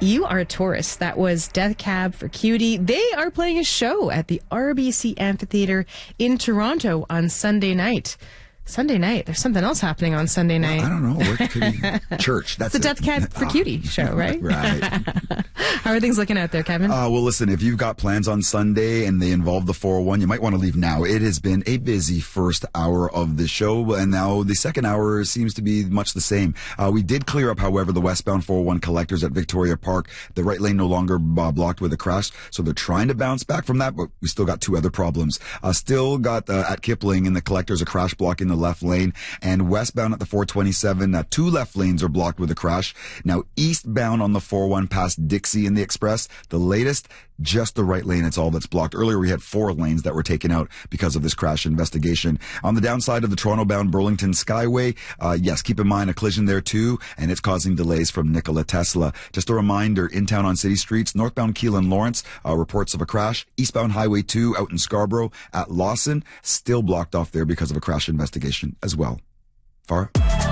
You are a tourist. That was Death Cab for Cutie. They are playing a show at the RBC Amphitheatre in Toronto on Sunday night. Sunday night. There's something else happening on Sunday night. Well, I don't know. Where could be? Church. That's the Death Cab for Cutie show, right? Right. How are things looking out there, Kevin? Well, listen, if you've got plans on Sunday and they involve the 401, you might want to leave now. It has been a busy first hour of the show, and now the second hour seems to be much the same. We did clear up, however, the westbound 401 collectors at Victoria Park. The right lane no longer blocked with a crash, so they're trying to bounce back from that, but we still got two other problems. Still got at Kipling in the collectors a crash block in the left lane, and westbound at the 427, two left lanes are blocked with a crash. Now, eastbound on the 401 past Dixie in the Express, the latest, just the right lane. It's all that's blocked. Earlier, we had 4 lanes that were taken out because of this crash investigation. On the downside of the Toronto-bound Burlington Skyway, yes, keep in mind a collision there too, and it's causing delays from Nikola Tesla. Just a reminder, in town on city streets, northbound Keelan Lawrence, reports of a crash. Eastbound Highway 2 out in Scarborough at Lawson, still blocked off there because of a crash investigation as well. Farah?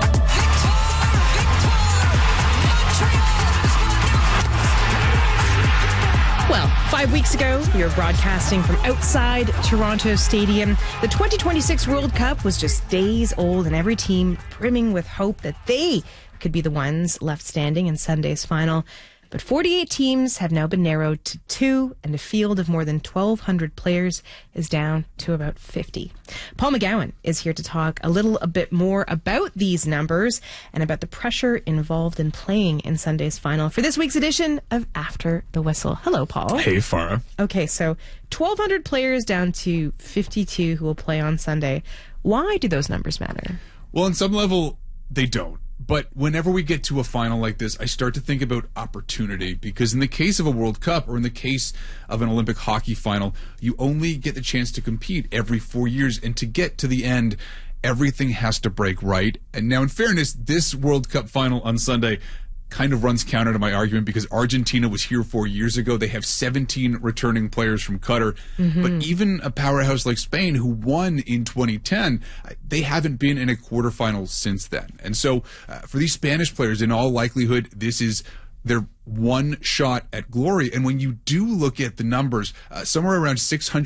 Well, 5 weeks ago, we were broadcasting from outside Toronto Stadium. The 2026 World Cup was just days old, and every team brimming with hope that they could be the ones left standing in Sunday's final. But 48 teams have now been narrowed to 2, and a field of more than 1,200 players is down to about 50. Paul McGowan is here to talk a bit more about these numbers and about the pressure involved in playing in Sunday's final for this week's edition of After the Whistle. Hello, Paul. Hey, Farah. Okay, so 1,200 players down to 52 who will play on Sunday. Why do those numbers matter? Well, on some level, they don't. But whenever we get to a final like this, I start to think about opportunity, because in the case of a World Cup or in the case of an Olympic hockey final, you only get the chance to compete every 4 years. And to get to the end, everything has to break right. And now, in fairness, this World Cup final on Sunday kind of runs counter to my argument, because Argentina was here 4 years ago. They have 17 returning players from Qatar. But even a powerhouse like Spain, who won in 2010, they haven't been in a quarterfinal since then. And so for these Spanish players, in all likelihood, this is their one shot at glory. And when you do look at the numbers, somewhere around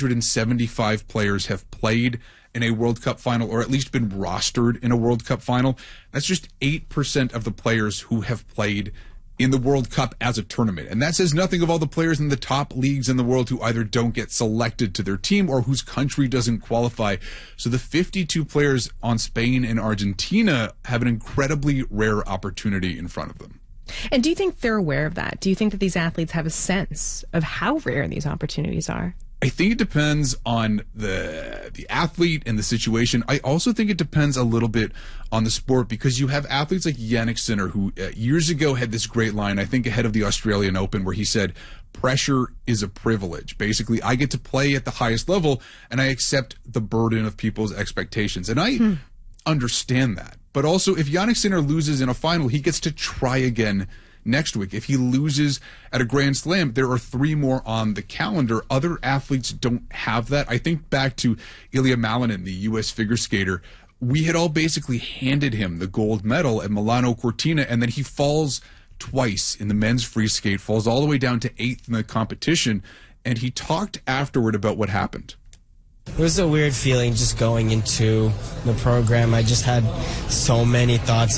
675 players have played in a World Cup final, or at least been rostered in a World Cup final. That's just 8% of the players who have played in the World Cup as a tournament. And that says nothing of all the players in the top leagues in the world who either don't get selected to their team or whose country doesn't qualify. So the 52 players on Spain and Argentina have an incredibly rare opportunity in front of them. And do you think they're aware of that? Do you think that these athletes have a sense of how rare these opportunities are? I think it depends on the athlete and the situation. I also think it depends a little bit on the sport, because you have athletes like Jannik Sinner, who years ago had this great line, I think ahead of the Australian Open, where he said, pressure is a privilege. Basically, I get to play at the highest level, and I accept the burden of people's expectations. And I understand that. But also, if Jannik Sinner loses in a final, he gets to try again next week. If he loses at a Grand Slam, there are 3 more on the calendar. Other athletes don't have that. I think back to Ilya Malinin, the U.S. figure skater. We had all basically handed him the gold medal at Milano Cortina, and then he falls twice in the men's free skate, falls all the way down to 8th in the competition, and he talked afterward about what happened. It was a weird feeling just going into the program. I just had so many thoughts